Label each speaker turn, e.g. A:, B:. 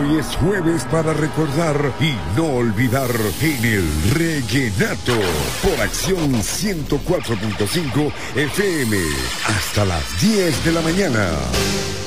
A: Hoy es jueves para recordar y no olvidar en el Reguenato por Acción 104.5 FM hasta las 10 de la mañana.